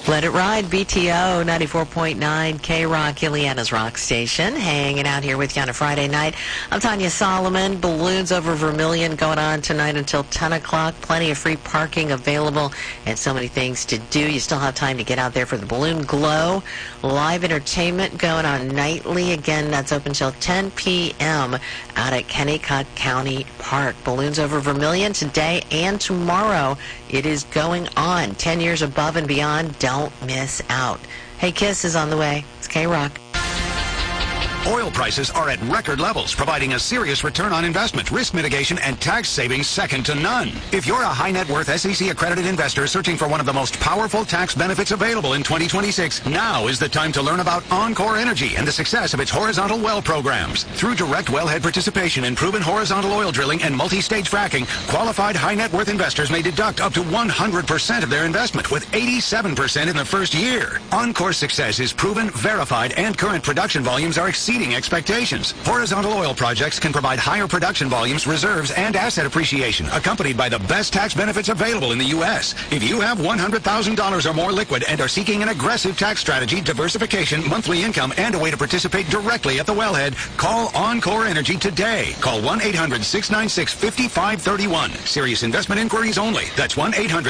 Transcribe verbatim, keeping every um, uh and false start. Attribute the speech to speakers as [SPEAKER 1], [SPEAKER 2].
[SPEAKER 1] Let it ride, B T O ninety-four point nine K-Rock, Ileana's rock station. Hanging out here with you on a Friday night. I'm Tanya Solomon. Balloons over Vermilion going on tonight until ten o'clock. Plenty of free parking available and so many things to do. You still have time to get out there for the Balloon Glow. Live entertainment going on nightly. Again, that's open till ten p.m. out at Kennecott County Park. Balloons over Vermilion today and tomorrow. It is going on. ten years above and beyond. Don't miss out. Hey, Kiss is on the way. It's K-Rock.
[SPEAKER 2] Oil prices are at record levels, providing a serious return on investment, risk mitigation, and tax savings second to none. If you're a high net worth S E C-accredited investor searching for one of the most powerful tax benefits available in twenty twenty-six, now is the time to learn about Encore Energy and the success of its horizontal well programs. Through direct wellhead participation in proven horizontal oil drilling and multi-stage fracking, qualified high net worth investors may deduct up to one hundred percent of their investment, with eighty-seven percent in the first year. Encore's success is proven, verified, and current production volumes are exceeding expectations. Horizontal oil projects can provide higher production volumes, reserves, and asset appreciation, accompanied by the best tax benefits available in the U S. If you have one hundred thousand dollars or more liquid and are seeking an aggressive tax strategy, diversification, monthly income, and a way to participate directly at the wellhead, call Encore Energy today. Call one eight hundred, six nine six, five five three one. Serious investment inquiries only. That's one eight hundred